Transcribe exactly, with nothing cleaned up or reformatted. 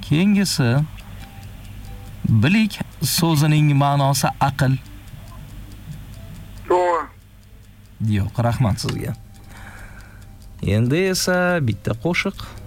Keyingisi bilik so'zining ma'nosi aql. To'g'ri. Yo'q, rahmat sizga. Endi esa bitta qo'shiq